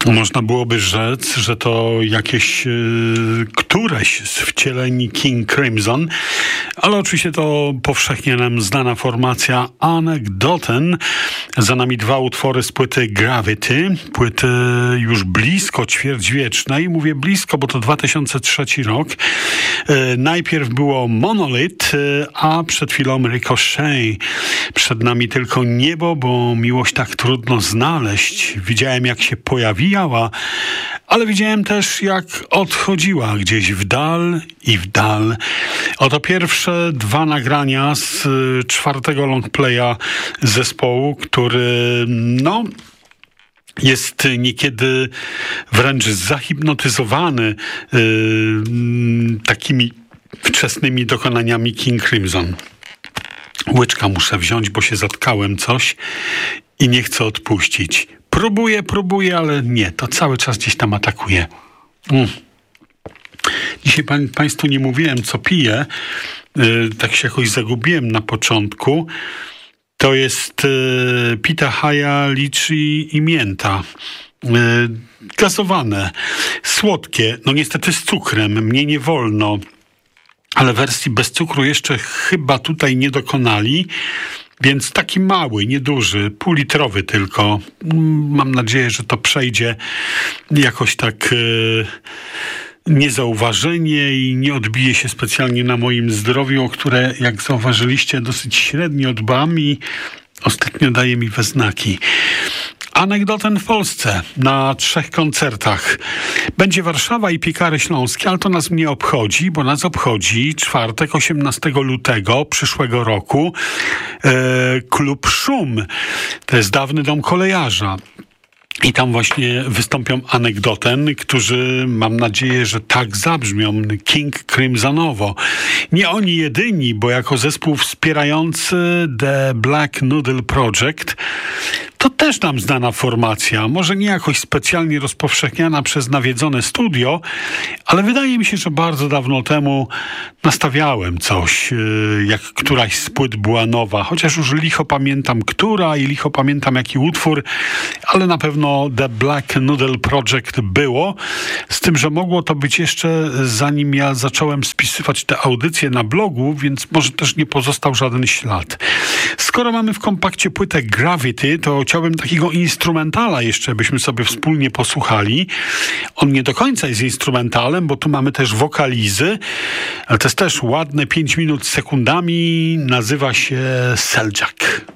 Można byłoby rzec, że to jakieś któreś z wcieleń King Crimson, ale oczywiście to powszechnie nam znana formacja Anekdoten. Za nami 2 utwory z płyty Gravity, płyty już blisko ćwierćwiecznej. Mówię blisko, bo to 2003 rok. Najpierw było Monolith, a przed chwilą Ricochet. Przed nami tylko niebo, bo miłość tak trudno znaleźć. Widziałem, jak się pojawiała, ale widziałem też, jak odchodziła gdzieś w dal i w dal. Oto pierwsze 2 nagrania z 4. longplaya zespołu, który jest niekiedy wręcz zahipnotyzowany takimi wczesnymi dokonaniami King Crimson. Łyczka muszę wziąć, bo się zatkałem coś i nie chcę odpuścić. Próbuję, ale nie. To cały czas gdzieś tam atakuje. Dzisiaj Państwu nie mówiłem, co piję. Tak się jakoś zagubiłem na początku. To jest pitahaya, liczy i mięta. Gazowane, słodkie. No niestety z cukrem. Mnie nie wolno. Ale wersji bez cukru jeszcze chyba tutaj nie dokonali. Więc taki mały, nieduży, półlitrowy tylko. Mam nadzieję, że to przejdzie jakoś tak niezauważenie i nie odbije się specjalnie na moim zdrowiu, o które, jak zauważyliście, dosyć średnio dbam i ostatnio daje mi we znaki. Anekdoten w Polsce na 3 koncertach. Będzie Warszawa i Piekary Śląskie, ale to nas nie obchodzi, bo nas obchodzi czwartek, 18 lutego przyszłego roku klub Szum. To jest dawny dom kolejarza. I tam właśnie wystąpią Anekdoten, którzy, mam nadzieję, że tak zabrzmią King Crimsonowo. Nie oni jedyni, bo jako zespół wspierający The Black Noodle Project to też nam znana formacja. Może nie jakoś specjalnie rozpowszechniana przez nawiedzone studio, ale wydaje mi się, że bardzo dawno temu nastawiałem coś, jak któraś z płyt była nowa. Chociaż już licho pamiętam która i licho pamiętam jaki utwór, ale na pewno The Black Noodle Project było. Z tym, że mogło to być jeszcze zanim ja zacząłem spisywać te audycje na blogu, więc może też nie pozostał żaden ślad. Skoro mamy w kompakcie płytę Gravity, to chciałbym takiego instrumentala jeszcze, byśmy sobie wspólnie posłuchali. On nie do końca jest instrumentalem, bo tu mamy też wokalizy, ale to jest też ładne 5 minut z sekundami. Nazywa się Seljack.